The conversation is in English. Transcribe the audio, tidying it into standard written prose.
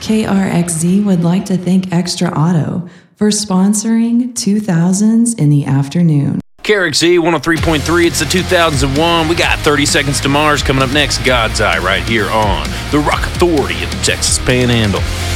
KRXZ would like to thank Extra Auto for sponsoring 2000s in the afternoon. KRXZ 103.3, it's the 2001. We got 30 Seconds to Mars coming up next. God's Eye right here on the Rock Authority of the Texas Panhandle.